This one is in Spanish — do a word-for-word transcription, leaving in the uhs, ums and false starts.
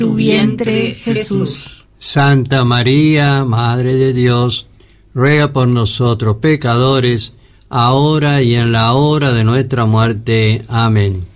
tu vientre, Jesús. Santa María, Madre de Dios, ruega por nosotros pecadores, ahora y en la hora de nuestra muerte. Amén.